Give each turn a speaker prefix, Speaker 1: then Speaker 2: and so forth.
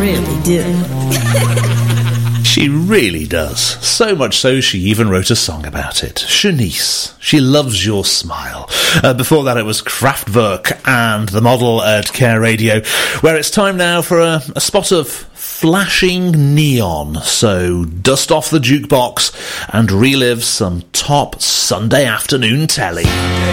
Speaker 1: really do.
Speaker 2: She really does. So much so she even wrote a song about it. Shanice, She Loves Your Smile. Before that it was Kraftwerk and The Model at Care Radio, where it's time now for a spot of flashing neon. So dust off the jukebox and relive some top Sunday afternoon telly.